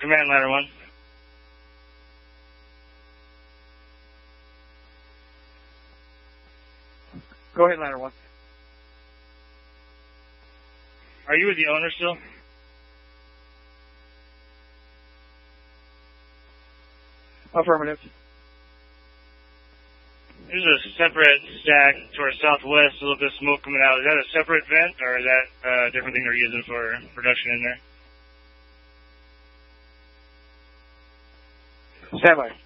Command ladder 1. Go ahead, ladder 1. Are you with the owner still? Affirmative. There's a separate stack to our southwest, a little bit of smoke coming out. Is that a separate vent, or is that a different thing they're using for production in there? Stand by.